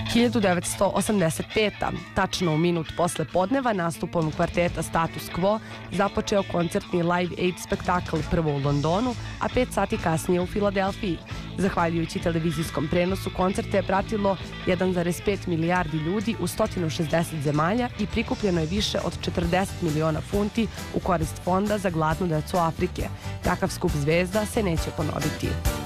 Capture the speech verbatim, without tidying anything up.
hiljadu devetsto osamdeset peta. Tačno u minut posle podneva nastupom kvarteta Status Quo započeo koncertni Live Aid spektakl prvo u Londonu, a pet sati kasnije u Filadelfiji. Zahvaljujući televizijskom prenosu koncerte je pratilo jedan zarez pet milijardi ljudi u sto šezdeset zemalja i prikupljeno je više od četrdeset miliona funti u korist Fonda za gladnu decu Afrike. Takav skup zvezda se neće ponoviti.